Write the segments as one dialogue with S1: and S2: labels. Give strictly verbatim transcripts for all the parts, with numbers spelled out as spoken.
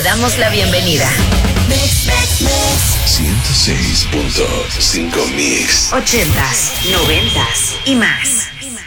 S1: Te damos la bienvenida.
S2: ciento seis punto cinco Mix.
S1: Ochentas, noventas y más.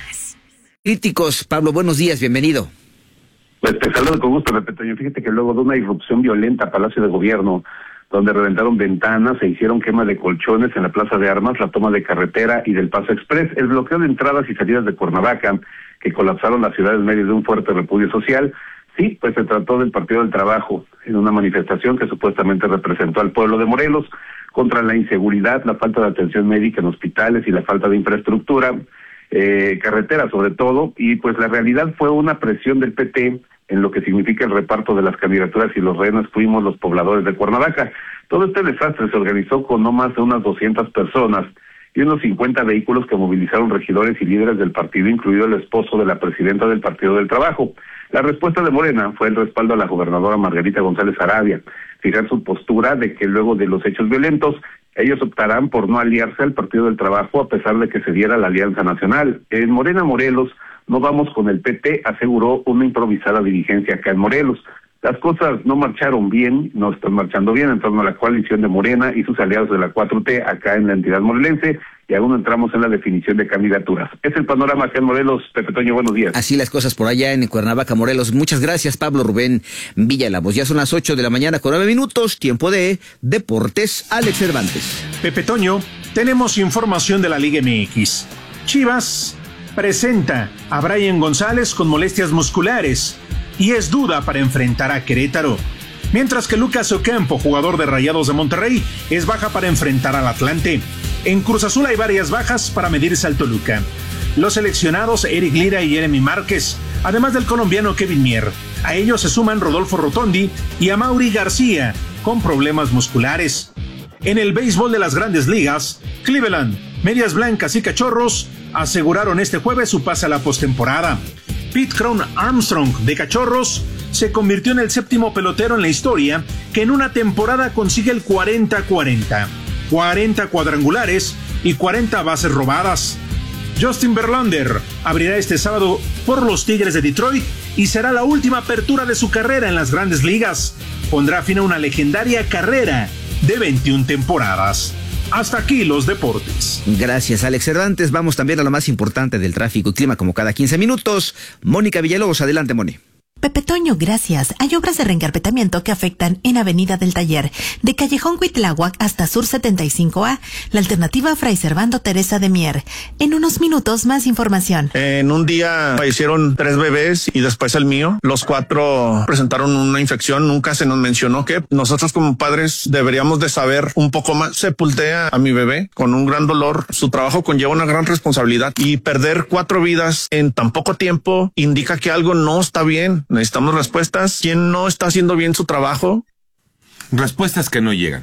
S3: Críticos, Pablo, buenos días, bienvenido.
S4: Pues te saludo con gusto, Pepe Toño. Fíjate que luego de una irrupción violenta a Palacio de Gobierno, donde reventaron ventanas, se hicieron quema de colchones en la Plaza de Armas, la toma de carretera y del Paso Express, el bloqueo de entradas y salidas de Cuernavaca, que colapsaron la ciudad en medio de un fuerte repudio social. Sí, pues se trató del Partido del Trabajo, en una manifestación que supuestamente representó al pueblo de Morelos contra la inseguridad, la falta de atención médica en hospitales y la falta de infraestructura, eh, carretera sobre todo, y pues la realidad fue una presión del P T en lo que significa el reparto de las candidaturas, y los rehenes fuimos los pobladores de Cuernavaca. Todo este desastre se organizó con no más de unas doscientas personas y unos cincuenta vehículos que movilizaron regidores y líderes del partido, incluido el esposo de la presidenta del Partido del Trabajo. La respuesta de Morena fue el respaldo a la gobernadora Margarita González Arabia, fijar su postura de que luego de los hechos violentos, ellos optarán por no aliarse al Partido del Trabajo a pesar de que se diera la Alianza Nacional. En Morena Morelos no vamos con el P T, aseguró una improvisada dirigencia acá en Morelos. Las cosas no marcharon bien, no están marchando bien en torno a la coalición de Morena y sus aliados de la cuatro T acá en la entidad morelense, y aún no entramos en la definición de candidaturas. Es el panorama acá en Morelos. Pepe Toño, buenos días.
S3: Así las cosas por allá en Cuernavaca, Morelos. Muchas gracias, Pablo Rubén Villalobos. Ya son las ocho de la mañana con nueve minutos, tiempo de Deportes. Alex Cervantes.
S5: Pepe Toño, tenemos información de la Liga M X. Chivas presenta a Brian González con molestias musculares y es duda para enfrentar a Querétaro. Mientras que Lucas Ocampo, jugador de Rayados de Monterrey, es baja para enfrentar al Atlante. En Cruz Azul hay varias bajas para medirse al Toluca. Los seleccionados Eric Lira y Jeremy Márquez, además del colombiano Kevin Mier. A ellos se suman Rodolfo Rotondi y Amaury García, con problemas musculares. En el béisbol de las Grandes Ligas, Cleveland, Medias Blancas y Cachorros aseguraron este jueves su pase a la postemporada. Pete Crown Armstrong de Cachorros se convirtió en el séptimo pelotero en la historia que en una temporada consigue el cuarenta cuarenta, cuarenta cuadrangulares y cuarenta bases robadas. Justin Verlander abrirá este sábado por los Tigres de Detroit y será la última apertura de su carrera en las Grandes Ligas. Pondrá fin a una legendaria carrera de veintiuna temporadas. Hasta aquí los deportes.
S3: Gracias, Alex Cervantes. Vamos también a lo más importante del tráfico y clima como cada quince minutos. Mónica Villalobos, adelante, Moni.
S6: Pepe Toño, gracias. Hay obras de reencarpetamiento que afectan en Avenida del Taller, de Callejón Cuitláhuac hasta Sur setenta y cinco A, la alternativa Fray Servando Teresa de Mier. En unos minutos, más información.
S7: En un día fallecieron tres bebés y después el mío. Los cuatro presentaron una infección. Nunca se nos mencionó que nosotros como padres deberíamos de saber un poco más. Sepulté a mi bebé con un gran dolor. Su trabajo conlleva una gran responsabilidad y perder cuatro vidas en tan poco tiempo indica que algo no está bien. Necesitamos respuestas. ¿Quién no está haciendo bien su trabajo?
S8: Respuestas que no llegan.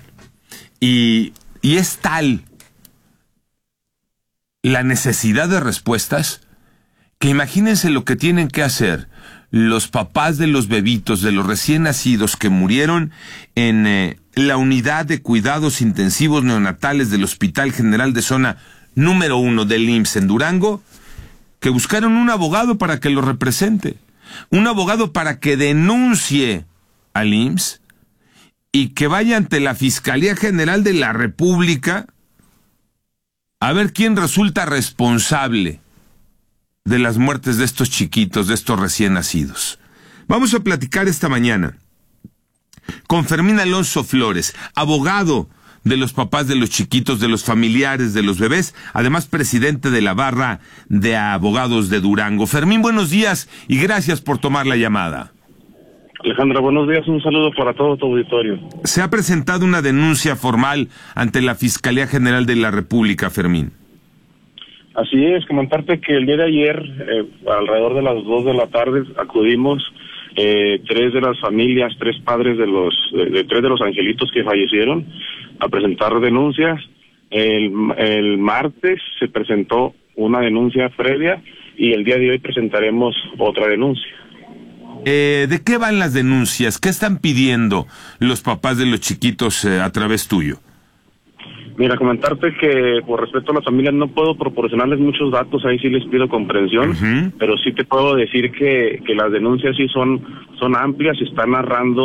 S8: Y, y es tal la necesidad de respuestas que imagínense lo que tienen que hacer los papás de los bebitos, de los recién nacidos que murieron en eh, la unidad de cuidados intensivos neonatales del Hospital General de Zona número uno del I M S S en Durango, que buscaron un abogado para que lo represente. Un abogado para que denuncie al I M S S y que vaya ante la Fiscalía General de la República a ver quién resulta responsable de las muertes de estos chiquitos, de estos recién nacidos. Vamos a platicar esta mañana con Fermín Alonso Flores, abogado de los papás de los chiquitos, de los familiares de los bebés, además presidente de la Barra de Abogados de Durango. Fermín, buenos días y gracias por tomar la llamada.
S9: Alejandra, buenos días, un saludo para todo tu auditorio.
S8: Se ha presentado una denuncia formal ante la Fiscalía General de la República, Fermín.
S9: Así es, comentarte que el día de ayer, eh, alrededor de las dos de la tarde, acudimos eh, tres de las familias, tres padres de los, de, de tres de los angelitos que fallecieron, a presentar denuncias. El, el martes se presentó una denuncia previa y el día de hoy presentaremos otra denuncia.
S8: Eh, ¿De qué van las denuncias? ¿Qué están pidiendo los papás de los chiquitos eh, a través tuyo?
S9: Mira, comentarte que por respeto a las familias no puedo proporcionarles muchos datos, ahí sí les pido comprensión, uh-huh. pero sí te puedo decir que, que las denuncias sí son, son amplias y están narrando